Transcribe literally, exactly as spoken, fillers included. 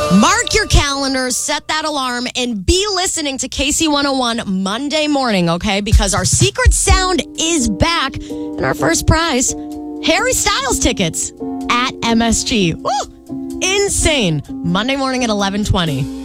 Mark your calendars, set that alarm, and be listening to K C one oh one Monday morning, okay? Because our secret sound is back. And our first prize, Harry Styles tickets at M S G. Woo! Insane. Monday morning at eleven twenty.